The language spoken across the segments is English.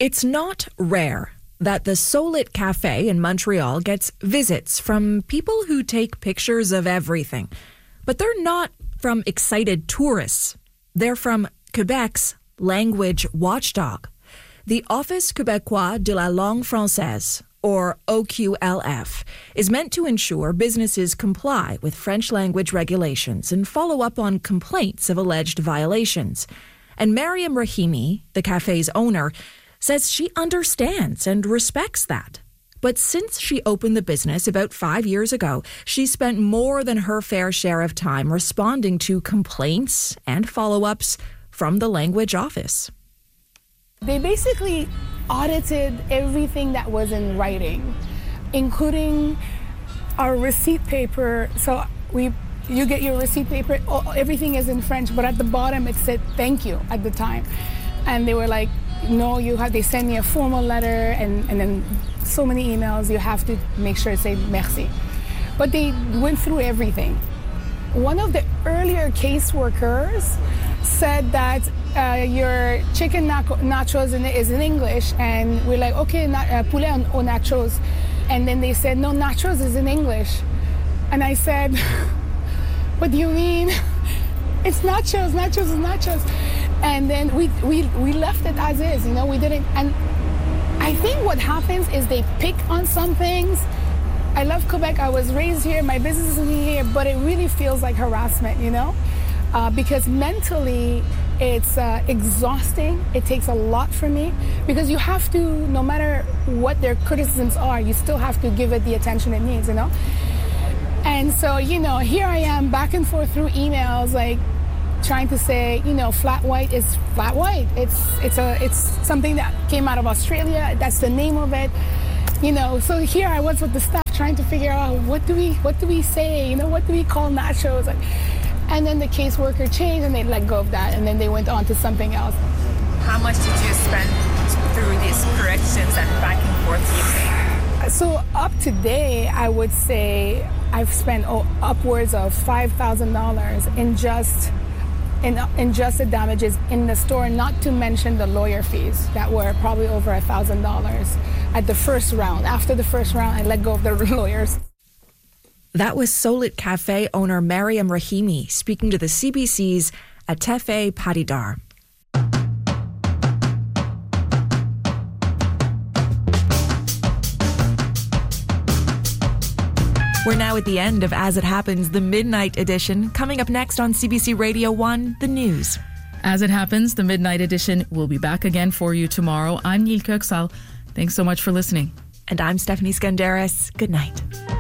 It's not rare that the Solit Cafe in Montreal gets visits from people who take pictures of everything. But they're not from excited tourists. They're from Quebec's language watchdog, the Office Québécois de la Langue Française, or OQLF, is meant to ensure businesses comply with French language regulations and follow up on complaints of alleged violations. And Mariam Rahimi, the cafe's owner, says she understands and respects that. But since she opened the business about 5 years ago, she's spent more than her fair share of time responding to complaints and follow-ups from the language office. They basically audited everything that was in writing, including our receipt paper. So you get your receipt paper, everything is in French, but at the bottom it said thank you at the time. And they were like, no, they send me a formal letter and then so many emails, you have to make sure to say merci. But they went through everything. One of the earlier caseworkers said that your chicken nachos is in English, and we're like, okay, poulet au nachos. And then they said, no, nachos is in English. And I said, what do you mean? It's nachos, nachos is nachos. And then we left it as is, we didn't. And I think what happens is they pick on some things. I love Quebec, I was raised here, my business is here, but it really feels like harassment, because mentally it's exhausting. It takes a lot from me because you have to, no matter what their criticisms are, you still have to give it the attention it needs, And so, here I am back and forth through emails, like trying to say, flat white is flat white. It's something that came out of Australia. That's the name of it. So here I was with the staff trying to figure out what do we say, what do we call nachos? And then the caseworker changed and they let go of that, and then they went on to something else. How much did you spend through these corrections and back and forth? So up to date, I would say I've spent upwards of $5,000 in just the damages in the store, not to mention the lawyer fees that were probably over $1,000 at the first round. After the first round, I let go of the lawyers. That was Solit Cafe owner Mariam Rahimi speaking to the CBC's Atefe Padidar. We're now at the end of As It Happens, the Midnight Edition. Coming up next on CBC Radio 1, the news. As It Happens, the Midnight Edition will be back again for you tomorrow. I'm Neil Kirksall. Thanks so much for listening. And I'm Stephanie Skandaris. Good night.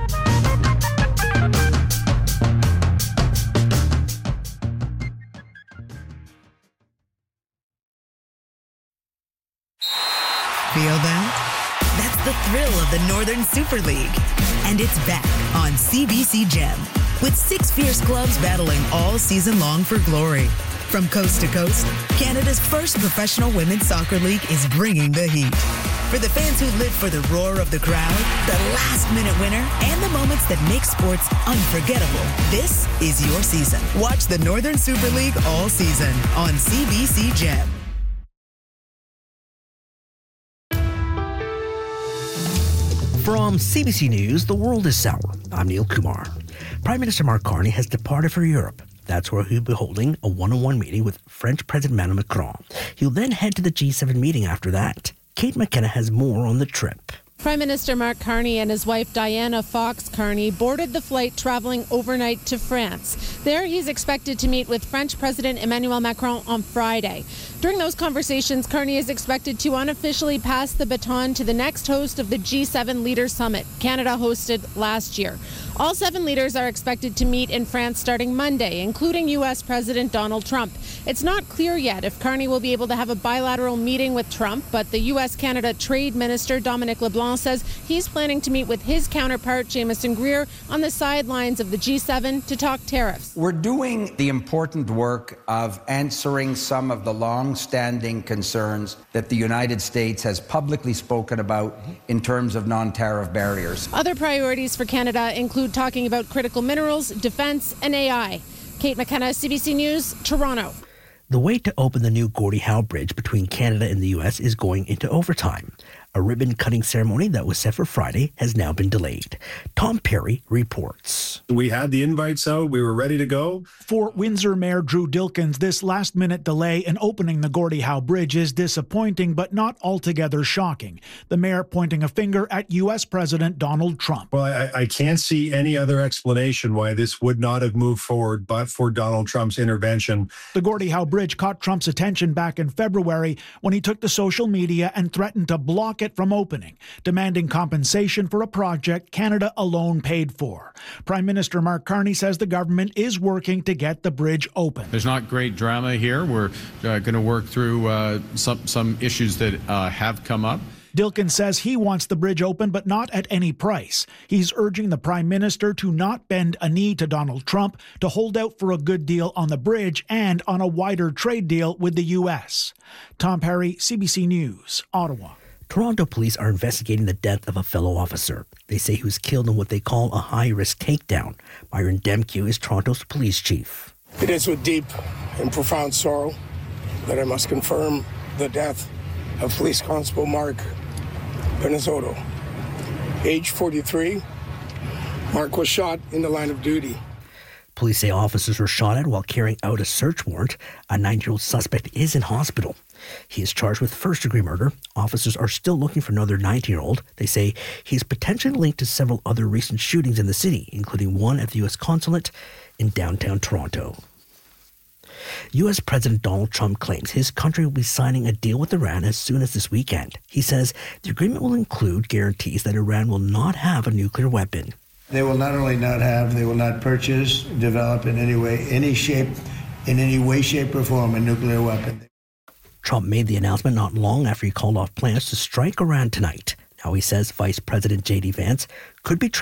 Feel that? That's the thrill of the Northern Super League. And it's back on CBC Gem, with 6 fierce clubs battling all season long for glory. From coast to coast, Canada's first professional women's soccer league is bringing the heat. For the fans who live for the roar of the crowd, the last-minute winner, and the moments that make sports unforgettable, this is your season. Watch the Northern Super League all season on CBC Gem. From CBC News, the world is sour. I'm Neil Kumar. Prime Minister Mark Carney has departed for Europe. That's where he'll be holding a one-on-one meeting with French President Emmanuel Macron. He'll then head to the G7 meeting after that. Kate McKenna has more on the trip. Prime Minister Mark Carney and his wife Diana Fox Carney boarded the flight traveling overnight to France. There he's expected to meet with French President Emmanuel Macron on Friday. During those conversations, Carney is expected to unofficially pass the baton to the next host of the G7 Leaders Summit, Canada hosted last year. All 7 leaders are expected to meet in France starting Monday, including U.S. President Donald Trump. It's not clear yet if Carney will be able to have a bilateral meeting with Trump, but the U.S.-Canada Trade Minister Dominic LeBlanc says he's planning to meet with his counterpart, Jamieson Greer, on the sidelines of the G7 to talk tariffs. We're doing the important work of answering some of the long-standing concerns that the United States has publicly spoken about in terms of non-tariff barriers. Other priorities for Canada include talking about critical minerals, defense, and AI. Kate McKenna, CBC News, Toronto. The wait to open the new Gordie Howe Bridge between Canada and the U.S. is going into overtime. A ribbon-cutting ceremony that was set for Friday has now been delayed. Tom Perry reports. We had the invites out. We were ready to go. For Windsor Mayor Drew Dilkens, this last-minute delay in opening the Gordie Howe Bridge is disappointing, but not altogether shocking. The mayor pointing a finger at U.S. President Donald Trump. Well, I can't see any other explanation why this would not have moved forward but for Donald Trump's intervention. The Gordie Howe Bridge caught Trump's attention back in February when he took to social media and threatened to block it from opening, demanding compensation for a project Canada alone paid for. Prime Minister Mark Carney says the government is working to get the bridge open. There's not great drama here. We're going to work through some issues that have come up. Dilkens says he wants the bridge open, but not at any price. He's urging the Prime Minister to not bend a knee to Donald Trump, to hold out for a good deal on the bridge and on a wider trade deal with the U.S. Tom Perry, CBC News, Ottawa. Toronto police are investigating the death of a fellow officer. They say he was killed in what they call a high-risk takedown. Myron Demke is Toronto's police chief. It is with deep and profound sorrow that I must confirm the death of Police Constable Mark Penizzotto. Age 43, Mark was shot in the line of duty. Police say officers were shot at while carrying out a search warrant. A 9-year-old suspect is in hospital. He is charged with first-degree murder. Officers are still looking for another 19-year-old. They say he is potentially linked to several other recent shootings in the city, including one at the U.S. consulate in downtown Toronto. U.S. President Donald Trump claims his country will be signing a deal with Iran as soon as this weekend. He says the agreement will include guarantees that Iran will not have a nuclear weapon. They will not only not have, they will not purchase, develop in any way, any shape, in any way, shape, or form a nuclear weapon. Trump made the announcement not long after he called off plans to strike Iran tonight. Now he says Vice President J.D. Vance could be